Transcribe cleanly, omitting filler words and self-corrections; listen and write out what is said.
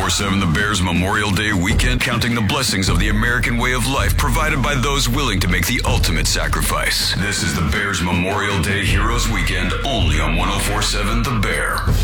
1047 The Bears Memorial Day weekend, counting the blessings of the American way of life provided by those willing to make the ultimate sacrifice. This is the Bears Memorial Day Heroes Weekend, only on 1047 The Bear.